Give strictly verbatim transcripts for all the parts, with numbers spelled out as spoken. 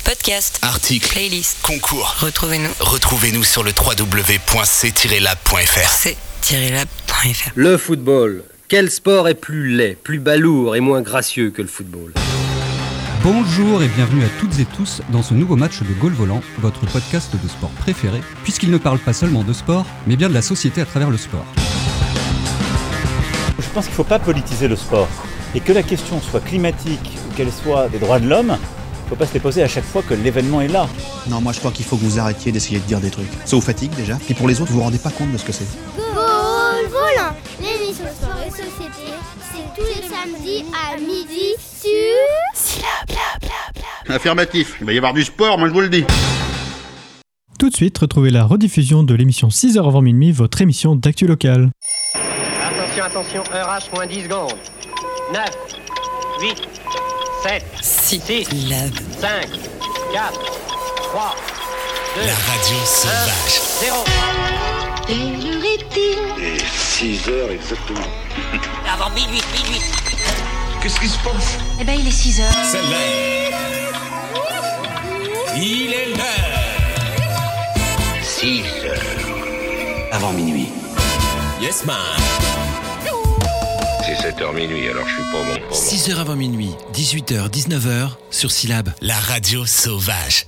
Podcast, articles, playlist, concours. Retrouvez-nous. Retrouvez-nous sur le w w w point c tiret lab point f r. c tiret lab point f r. Le football. Quel sport est plus laid, plus balourd et moins gracieux que le football ? Bonjour et bienvenue à toutes et tous dans ce nouveau match de Goal Volant, votre podcast de sport préféré, puisqu'il ne parle pas seulement de sport, mais bien de la société à travers le sport. Je pense qu'il ne faut pas politiser le sport, et que la question soit climatique ou qu'elle soit des droits de l'homme, il ne faut pas se les poser à chaque fois que l'événement est là. Non, moi je crois qu'il faut que vous arrêtiez d'essayer de dire des trucs. Ça vous fatigue déjà, puis pour les autres, vous vous rendez pas compte de ce que c'est. Goal Volant, l'émission Sport et Société, c'est tous les samedis à midi sur Syllab. Affirmatif, il va y avoir du sport, moi je vous le dis. Tout de suite, retrouvez la rediffusion de l'émission six heures avant minuit, votre émission d'actu locale. Attention, attention, heure H moins dix secondes. neuf, huit, sept, six, cinq, quatre, trois, deux, La radio sauvage. zéro. Quelle heure est-il ? Et six heures exactement. Avant minuit, minuit. Qu'est-ce qui se passe ? Eh ben il est six heures. C'est l'heure. Il est l'heure. six heures. Avant minuit. Yes man. C'est sept heures minuit, alors je suis pas bon. Pas bon. six heures avant minuit, dix-huit heures, dix-neuf heures, sur Syllab. La radio sauvage.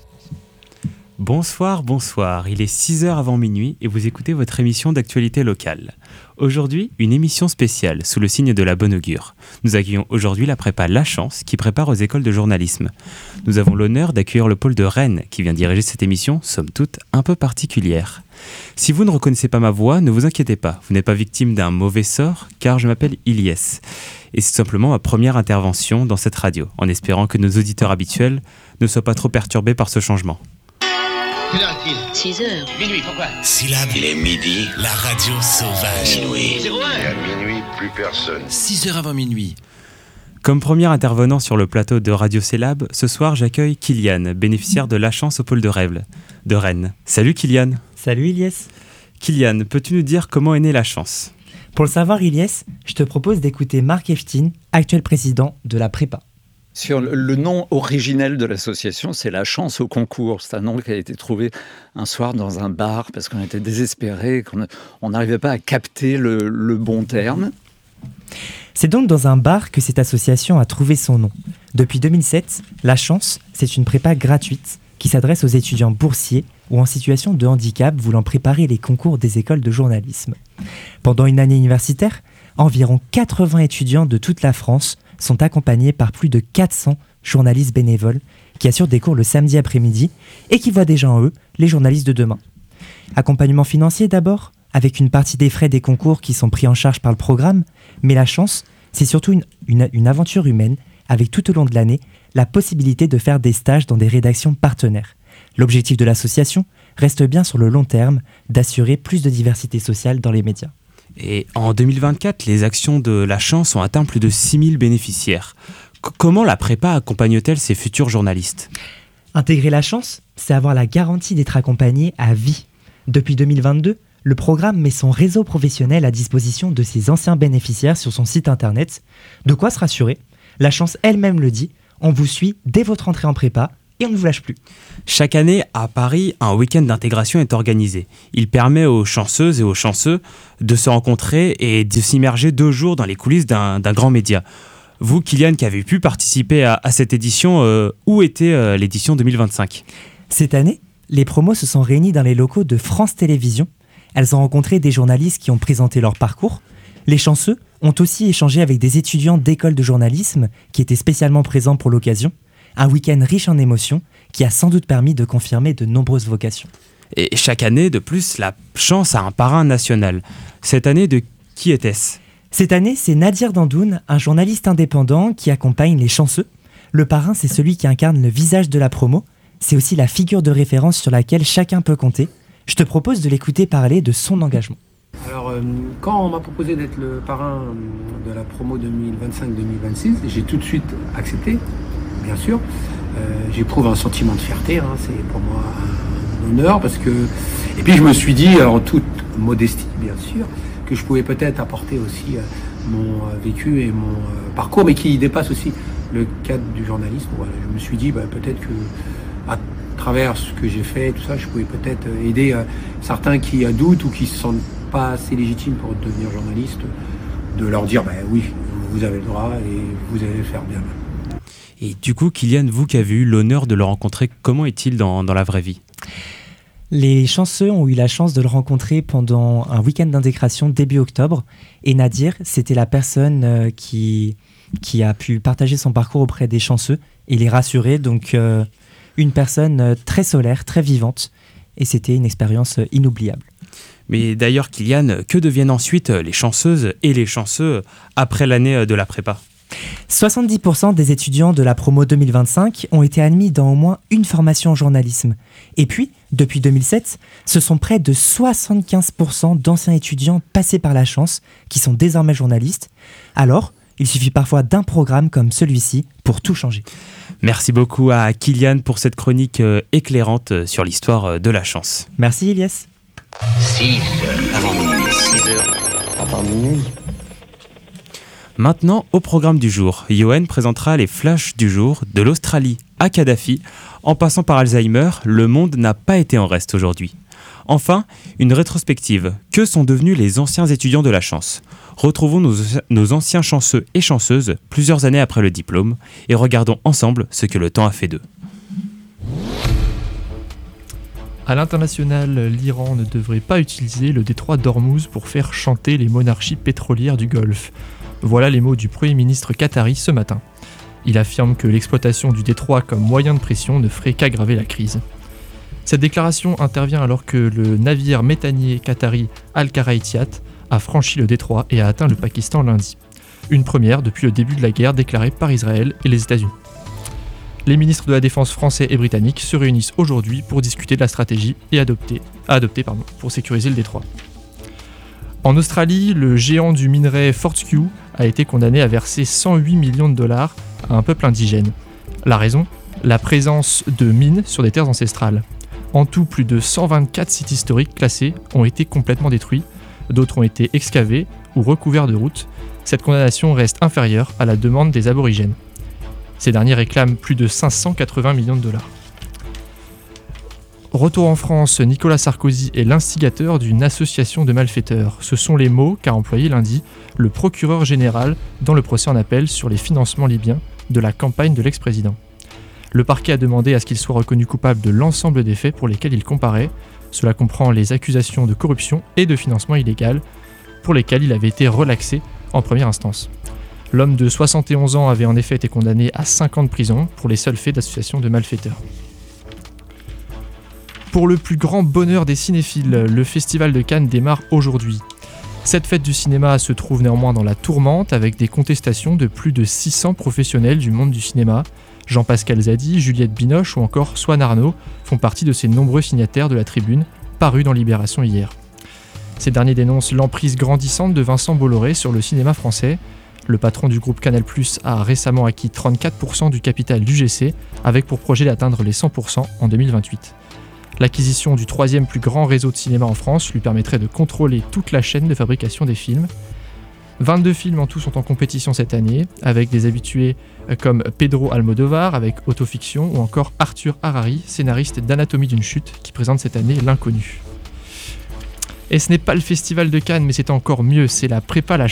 Bonsoir, bonsoir, il est six heures avant minuit et vous écoutez votre émission d'actualité locale. Aujourd'hui, une émission spéciale sous le signe de la bonne augure. Nous accueillons aujourd'hui la prépa La Chance qui prépare aux écoles de journalisme. Nous avons l'honneur d'accueillir le pôle de Rennes qui vient diriger cette émission, somme toute, un peu particulière. Si vous ne reconnaissez pas ma voix, ne vous inquiétez pas, vous n'êtes pas victime d'un mauvais sort car je m'appelle Ilyes. Et c'est simplement ma première intervention dans cette radio, en espérant que nos auditeurs habituels ne soient pas trop perturbés par ce changement. Quelle heure est-il ? six heures. Minuit, pourquoi ? Syllab. Il est midi. La radio sauvage. Minuit. zéro un. Et à minuit, plus personne. six heures avant minuit. Comme premier intervenant sur le plateau de Radio Syllab, ce soir j'accueille Kylian, bénéficiaire de La Chance au pôle de Rennes. De Rennes. Salut Kylian. Salut Ilyes. Kylian, peux-tu nous dire comment est née La Chance ? Pour le savoir Ilyes, je te propose d'écouter Marc Eftin, actuel président de la prépa. Sur le, le nom originel de l'association, c'est La Chance au concours. C'est un nom qui a été trouvé un soir dans un bar parce qu'on était désespérés, qu'on n'arrivait pas à capter le, le bon terme. C'est donc dans un bar que cette association a trouvé son nom. Depuis deux mille sept, La Chance, c'est une prépa gratuite qui s'adresse aux étudiants boursiers ou en situation de handicap voulant préparer les concours des écoles de journalisme. Pendant une année universitaire, environ quatre-vingts étudiants de toute la France sont accompagnés par plus de quatre cents journalistes bénévoles qui assurent des cours le samedi après-midi et qui voient déjà en eux les journalistes de demain. Accompagnement financier d'abord, avec une partie des frais des concours qui sont pris en charge par le programme, mais La Chance, c'est surtout une, une, une aventure humaine avec tout au long de l'année la possibilité de faire des stages dans des rédactions partenaires. L'objectif de l'association reste bien sur le long terme d'assurer plus de diversité sociale dans les médias. Et en deux mille vingt-quatre, les actions de La Chance ont atteint plus de six mille bénéficiaires. C- comment la prépa accompagne-t-elle ses futurs journalistes ? Intégrer La Chance, c'est avoir la garantie d'être accompagné à vie. Depuis deux mille vingt-deux, le programme met son réseau professionnel à disposition de ses anciens bénéficiaires sur son site internet. De quoi se rassurer ? La Chance elle-même le dit, on vous suit dès votre entrée en prépa et on ne vous lâche plus. Chaque année, à Paris, un week-end d'intégration est organisé. Il permet aux chanceuses et aux chanceux de se rencontrer et de s'immerger deux jours dans les coulisses d'un, d'un grand média. Vous, Kylian, qui avez pu participer à, à cette édition, euh, où était euh, l'édition deux mille vingt-cinq ? Cette année, les promos se sont réunis dans les locaux de France Télévisions. Elles ont rencontré des journalistes qui ont présenté leur parcours. Les chanceux ont aussi échangé avec des étudiants d'école de journalisme qui étaient spécialement présents pour l'occasion. Un week-end riche en émotions qui a sans doute permis de confirmer de nombreuses vocations. Et chaque année, de plus, La Chance a un parrain national. Cette année, de qui était-ce ? Cette année, c'est Nadir Dandoun, un journaliste indépendant qui accompagne les chanceux. Le parrain, c'est celui qui incarne le visage de la promo. C'est aussi la figure de référence sur laquelle chacun peut compter. Je te propose de l'écouter parler de son engagement. Alors, euh, quand on m'a proposé d'être le parrain de la promo deux mille vingt-cinq deux mille vingt-six, j'ai tout de suite accepté, bien sûr. Euh, j'éprouve un sentiment de fierté, hein, c'est pour moi un honneur, parce que... Et puis je me suis dit, en toute modestie, bien sûr, que je pouvais peut-être apporter aussi euh, mon euh, vécu et mon euh, parcours, mais qui dépasse aussi le cadre du journalisme. Voilà, je me suis dit, bah, peut-être que à travers ce que j'ai fait, tout ça, je pouvais peut-être aider euh, certains qui euh, doutent ou qui ne se sentent pas assez légitimes pour devenir journaliste, de leur dire bah, oui, vous avez le droit et vous allez le faire bien. Et du coup, Kylian, vous qui avez eu l'honneur de le rencontrer, comment est-il dans, dans la vraie vie ? Les chanceux ont eu la chance de le rencontrer pendant un week-end d'intégration début octobre. Et Nadir, c'était la personne euh, qui, qui a pu partager son parcours auprès des chanceux et les rassurer. Donc, euh, une personne euh, très solaire, très vivante. Et c'était une expérience euh, inoubliable. Mais d'ailleurs, Kylian, que deviennent ensuite les chanceuses et les chanceux après l'année de la prépa ? soixante-dix pour cent des étudiants de la promo deux mille vingt-cinq ont été admis dans au moins une formation en journalisme. Et puis, depuis deux mille sept, ce sont près de soixante-quinze pour cent d'anciens étudiants passés par la chance qui sont désormais journalistes. Alors, il suffit parfois d'un programme comme celui-ci pour tout changer. Merci beaucoup à Kylian pour cette chronique éclairante sur l'histoire de la chance. Merci Ilyes. six heures avant minuit, six heures avant minuit. Maintenant, au programme du jour, Yoann présentera les flashs du jour de l'Australie à Kadhafi. En passant par Alzheimer, le monde n'a pas été en reste aujourd'hui. Enfin, une rétrospective. Que sont devenus les anciens étudiants de la chance ? Retrouvons nos, nos anciens chanceux et chanceuses plusieurs années après le diplôme et regardons ensemble ce que le temps a fait d'eux. À l'international, l'Iran ne devrait pas utiliser le détroit d'Ormuz pour faire chanter les monarchies pétrolières du Golfe. Voilà les mots du Premier ministre qatari ce matin. Il affirme que l'exploitation du détroit comme moyen de pression ne ferait qu'aggraver la crise. Cette déclaration intervient alors que le navire méthanier qatari Al-Karaïtiat a franchi le détroit et a atteint le Pakistan lundi. Une première depuis le début de la guerre déclarée par Israël et les États-Unis. Les ministres de la Défense français et britanniques se réunissent aujourd'hui pour discuter de la stratégie et adopter, à adopter pardon, pour sécuriser le détroit. En Australie, le géant du minerai Fortescue a été condamné à verser cent huit millions de dollars à un peuple indigène. La raison ? La présence de mines sur des terres ancestrales. En tout, plus de cent vingt-quatre sites historiques classés ont été complètement détruits, d'autres ont été excavés ou recouverts de routes. Cette condamnation reste inférieure à la demande des aborigènes. Ces derniers réclament plus de cinq cent quatre-vingts millions de dollars. Retour en France, Nicolas Sarkozy est l'instigateur d'une association de malfaiteurs. Ce sont les mots qu'a employé lundi le procureur général dans le procès en appel sur les financements libyens de la campagne de l'ex-président. Le parquet a demandé à ce qu'il soit reconnu coupable de l'ensemble des faits pour lesquels il comparait. Cela comprend les accusations de corruption et de financement illégal pour lesquels il avait été relaxé en première instance. L'homme de soixante et onze ans avait en effet été condamné à cinq ans de prison pour les seuls faits d'association de malfaiteurs. Pour le plus grand bonheur des cinéphiles, le Festival de Cannes démarre aujourd'hui. Cette fête du cinéma se trouve néanmoins dans la tourmente avec des contestations de plus de six cents professionnels du monde du cinéma. Jean-Pascal Zadi, Juliette Binoche ou encore Swan Arnaud font partie de ces nombreux signataires de la tribune parus dans Libération hier. Ces derniers dénoncent l'emprise grandissante de Vincent Bolloré sur le cinéma français. Le patron du groupe Canal+ a récemment acquis trente-quatre pour cent du capital d'U G C avec pour projet d'atteindre les cent pour cent en deux mille vingt-huit. L'acquisition du troisième plus grand réseau de cinéma en France lui permettrait de contrôler toute la chaîne de fabrication des films. vingt-deux films en tout sont en compétition cette année, avec des habitués comme Pedro Almodovar avec Autofiction ou encore Arthur Harari, scénariste d'Anatomie d'une chute, qui présente cette année L'Inconnu. Et ce n'est pas le Festival de Cannes, mais c'est encore mieux, c'est la prépa La